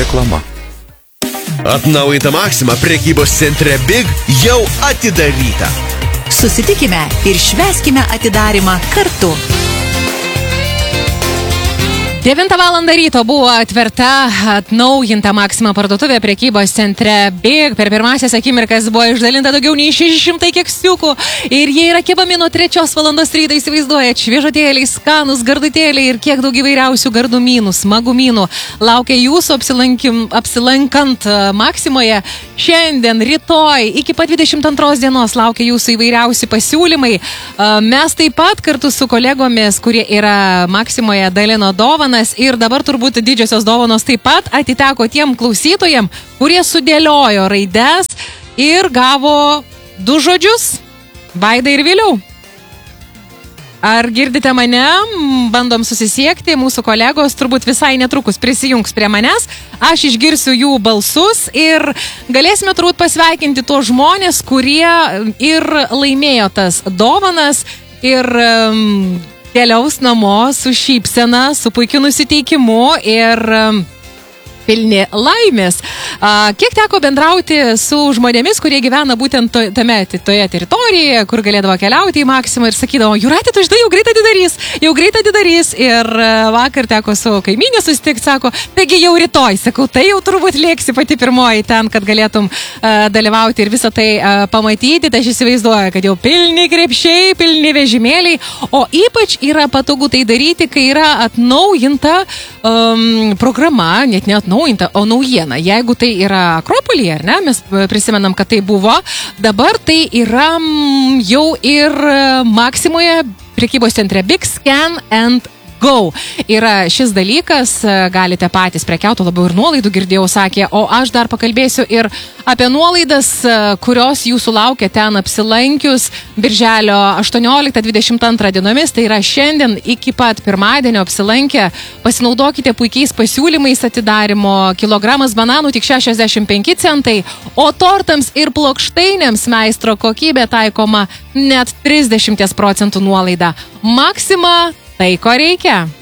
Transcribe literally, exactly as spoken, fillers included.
Reklama. Atnaujinta Maxima prekybos centre Big jau atidaryta. Susitikime ir švęskime atidarymą kartu. devintą valandą ryto buvo atverta atnaujinta Maxima parduotuvė prekybos centre Big. Per pirmąsias akimirkas buvo išdalinta daugiau nei šeši šimtai keksiukų ir jie yra kepami nuo trečios valandos ryto, įsivaizduojat, šviežutėliai, skanus gardutėliai ir kiek daug įvairiausių gardumynų, smagumynų laukia jūsų apsilankant Maximoje. Šiandien, rytoj, iki pat dvidešimt antros dienos laukia jūsų įvairiausi pasiūlymai. Mes taip pat kartu su kolegomis, kurie yra Maximoje, dalino dovaną. Ir dabar turbūt didžiosios dovanos taip pat atiteko tiem klausytojam, kurie sudėliojo raides ir gavo du žodžius – Vaida ir Viliau. Ar girdite mane? Bandom susisiekti, mūsų kolegos turbūt visai netrukus prisijungs prie manęs. Aš išgirsiu jų balsus ir galėsime turbūt pasveikinti tuos žmonės, kurie ir laimėjo tas dovanas ir um, keliaus namo su šypsena, su puikiu nusiteikimu ir um, pilni laimės. A, kiek teko bendrauti su žmonėmis, kurie gyvena būtent to, tame, toje teritorijoje, kur galėdavo keliauti į Maximą ir sakydavo, Jūratė, tu žinai, jau greit atidarys, jau greit atidarys. Ir vakar teko su kaimynė susitikti, sako, taigi jau rytoj, sakau, tai jau turbūt lėksi pati pirmoji ten, kad galėtum uh, dalyvauti ir visą tai uh, pamatyti. Tai aš įsivaizduoju, kad jau pilni krepšiai, pilni vežimėliai, o ypač yra patogu tai daryti, kai yra atnaujinta um, programa, net ne atnaujinta, o naujiena. Jeigu tai yra Akropolyje, ar ne, mes prisimenam, kad tai buvo, dabar tai yra jau ir Maximoje prekybos centre Big Scan and Go. Yra šis dalykas, galite patys prekiauti, labiau ir nuolaidų girdėjau, sakė, o aš dar pakalbėsiu ir apie nuolaidas, kurios jūsų laukia ten apsilankius birželio aštuonioliktą dvidešimt antrą dienomis, tai yra šiandien iki pat pirmadienio apsilankę, pasinaudokite puikiais pasiūlymais atidarimo, kilogramas bananų tik šešiasdešimt penki centai, o tortams ir plokštainėms meistro kokybė taikoma net trisdešimt procentų nuolaida. Maxima, tai ko reikia.